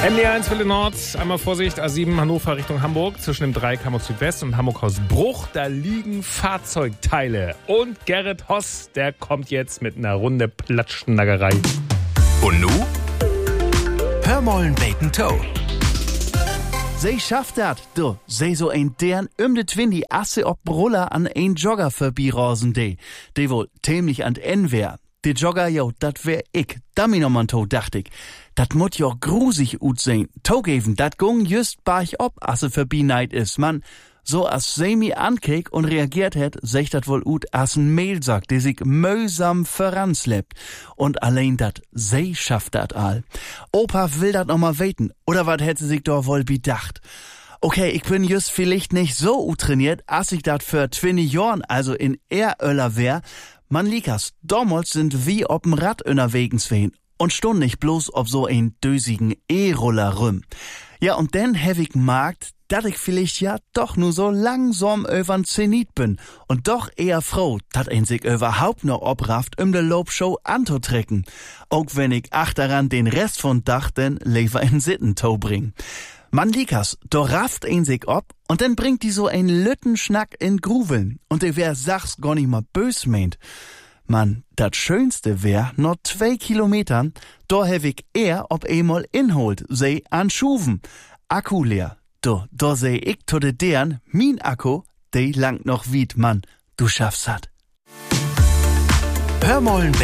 MD1 Welle Nord, einmal Vorsicht, A7 Hannover Richtung Hamburg, zwischen dem Dreieck Hamburg Südwest und Hamburg Hausbruch, da liegen Fahrzeugteile. Und Gerrit Hoss, der kommt jetzt mit einer Runde Platschnackerei. Und nu? Hör mollen beten Toe. Sie schafft dat, du. Sie so ein deren de Twindi Asse ob Bruller an ein Jogger vorbeirosen de wohl tämlich an N wär. De Jogger, jo, dat wär ich. Dammi noch mal to, dacht ich. Dat mut jo grusig ut sein. Togeven, dat gung just barch ob, asse vorbei is, man. So as sie mi ankeek und reagiert het, secht dat wohl ut as n Mehlsack, der sich mühsam voranslebt. Und allein dat, sie schafft dat all. Opa will dat noch mal weten, oder wat hätt sie sich doch wohl bedacht? Okay, ich bin just vielleicht nicht so trainiert, as ich dat für 20 Jahren, also in Eröller wär. Man likas, damals sind wie ob'n Rad unterwegs wehen und stund nicht bloß ob so ein dösigen E-Roller rüm. Ja, und dann hab ich gemerkt, dass ich vielleicht ja doch nur so langsam übern Zenit bin und doch eher froh, dass ein sich überhaupt noch obrafft, de Lobshow anzutrecken. Auch wenn ich achteran den Rest von Dach denn lieber in Sittentau bring. Man likas, do rafft ein sich ob und dann bringt die so ein Lüttenschnack in Gruveln und der wär sachs gar nicht mal bös meint. Man, dat Schönste wär, noch 2 Kilometern, da hab ich eher ob einmal inholt, sei an Schuven. Akku leer. Da seh ich to de deren, min Akku, de langt noch wied, Mann. Du schaffst hat. Hör mollen